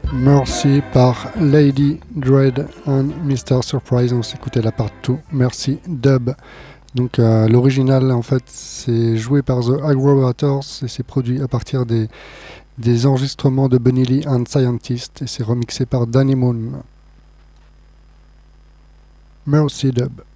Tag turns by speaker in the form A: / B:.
A: Mercy par Lady Dread and Mr. Surprise. On s'écoutait la part 2. Merci Dub. Donc l'original en fait c'est joué par The Aggregators et c'est produit à partir des enregistrements de Bunny Lee and Scientist et c'est remixé par Danny Moon. Mercy Dub.